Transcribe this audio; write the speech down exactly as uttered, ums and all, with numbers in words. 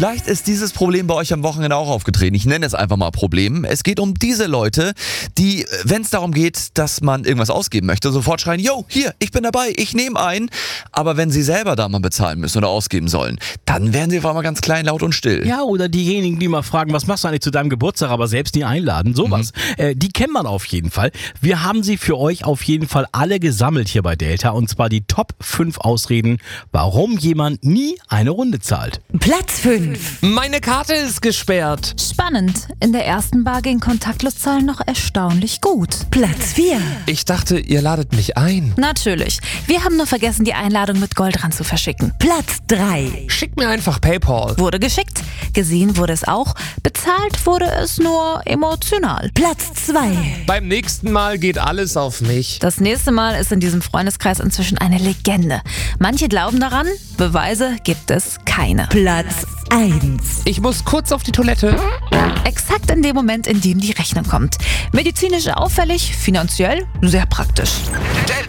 Vielleicht ist dieses Problem bei euch am Wochenende auch aufgetreten. Ich nenne es einfach mal Problem. Es geht um diese Leute, die, wenn es darum geht, dass man irgendwas ausgeben möchte, sofort schreien, yo, hier, ich bin dabei, ich nehme ein. Aber wenn sie selber da mal bezahlen müssen oder ausgeben sollen, dann werden sie auf einmal ganz klein, laut und still. Ja, oder diejenigen, die mal fragen, was machst du eigentlich zu deinem Geburtstag, aber selbst nie einladen, sowas. Mhm. Äh, die kennt man auf jeden Fall. Wir haben sie für euch auf jeden Fall alle gesammelt hier bei Delta, und zwar die Top fünf Ausreden, warum jemand nie eine Runde zahlt. Platz fünf. Meine Karte ist gesperrt. Spannend. In der ersten Bar ging Kontaktloszahlen noch erstaunlich gut. Platz vier. Ich dachte, ihr ladet mich ein. Natürlich. Wir haben nur vergessen, die Einladung mit Gold ran zu verschicken. Platz drei. Schickt mir einfach PayPal. Wurde geschickt. Gesehen wurde es auch. Bezahlt wurde es nur emotional. Platz zwei. Beim nächsten Mal geht alles auf mich. Das nächste Mal ist in diesem Freundeskreis inzwischen eine Legende. Manche glauben daran, Beweise gibt es keine. Platz eins. Ich muss kurz auf die Toilette. Exakt in dem Moment, in dem die Rechnung kommt. Medizinisch auffällig, finanziell sehr praktisch. Delta.